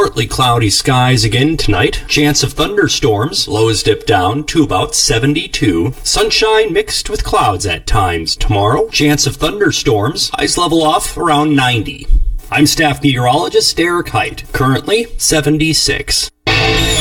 Partly cloudy skies again tonight. Chance of thunderstorms. Lows dip down to about 72. Sunshine mixed with clouds at times. Tomorrow, chance of thunderstorms. Highs level off around 90. I'm staff meteorologist Derek Height. Currently 76.